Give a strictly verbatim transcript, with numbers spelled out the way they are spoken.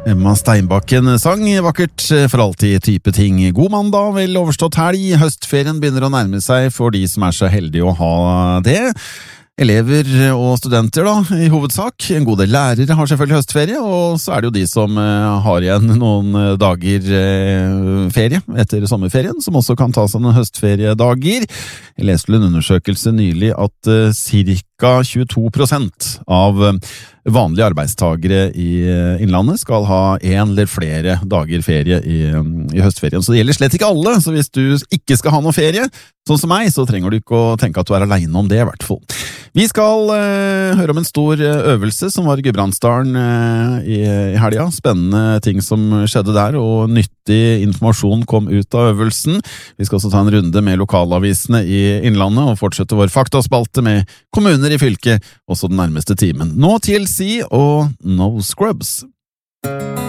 Emma Steinbakken sang vakkert for alltid type ting. God mandag, vel overstått helg. Høstferien begynner å nærme seg for de som er så heldige å ha det. Elever og studenter da, i hovedsak. En god del lærere har selvfølgelig høstferie, og så er det jo de som har igjen noen dager ferie etter sommerferien, som også kan ta seg noen høstferiedager. Jeg leste en undersøkelse nylig at ca. tjueto prosent av vanlige arbeidstagere i innlandet skal ha en eller flere dager ferie i, i høstferien. Så det gjelder slett ikke alle, så hvis du ikke skal ha noe ferie, sånn som meg, så trenger du ikke å tenke at du er alene om det i hvert fall. Vi skal eh, høre om en stor øvelse som var i Gudbrandsdalen eh, i, i helga. Spennende ting som skjedde der, og nyttig informasjon kom ut av øvelsen. Vi skal også ta en runde med lokalavisene i Innlandet, og fortsette vår faktaspalte med kommuner i fylket, også den nærmeste timen. Nå til Si og No Scrubs.